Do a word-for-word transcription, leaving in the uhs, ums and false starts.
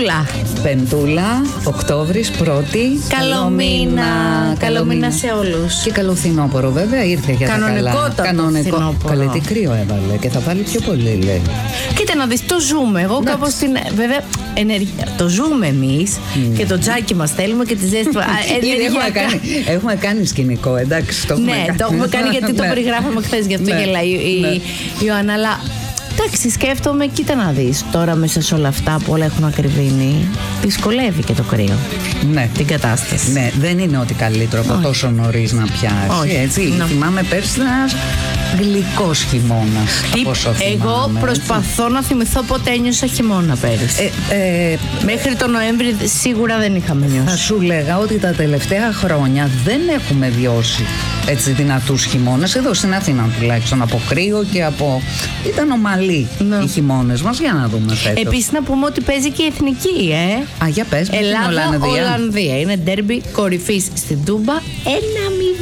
Πεντούλα. Πεντούλα, Οκτώβρης, πρώτη. Καλό μήνα. Καλό μήνα σε όλους. Και καλό φθινόπωρο, βέβαια, ήρθε για τα καλά. Κανονικότατο Κανονικό. Καλέ, τι κρύο έβαλε και θα βάλει πιο πολύ, λέει. Κοίτα να δεις, το ζούμε. Εγώ Εντάξει. κάπως την. Βέβαια, ενεργεια... το ζούμε εμείς Ναι. και το τζάκι μας θέλουμε και τη ζέστη. Α, Ήδη έχουμε ενεργειακά. κάνει, έχουμε κάνει σκηνικό, εντάξει. Το έχουμε Ναι, κάνει. το έχουμε κάνει γιατί το Ναι. περιγράφαμε χθες, γι' αυτό Ναι. γελάει η Ναι. η Ιωάννα. Αλλά εντάξει, σκέφτομαι, κοίτα να δεις. Τώρα μέσα σε όλα αυτά που όλα έχουν ακριβήνει, δυσκολεύει και το κρύο Ναι. την κατάσταση. Ναι, δεν είναι ότι καλύτερο από Όχι. τόσο νωρίς να πιάσει. Όχι. Έτσι. Να. Θυμάμαι πέρσι ένας γλυκός χειμώνας. Τι- από όσο Εγώ θυμάμαι, προσπαθώ να θυμηθώ πότε ένιωσα χειμώνα πέρυσι. έτσι. Ε, ε, Μέχρι τον Νοέμβρη σίγουρα δεν είχαμε θα νιώσει. σου λέγα ότι τα τελευταία χρόνια δεν έχουμε βιώσει έτσι δυνατούς χειμώνες. Εδώ στην Αθήνα τουλάχιστον από κρύο και από. Ήταν ομαλοί Ναι. οι χειμώνες μας. Για να δούμε φέτος. Επίσης να πούμε ότι παίζει και η εθνική, ε. Α, για πες, με την Ελλάδα, Ολλανδία. Ολλανδία. Είναι ντέρμπι κορυφής στην Τούμπα. Ένα μηδέν.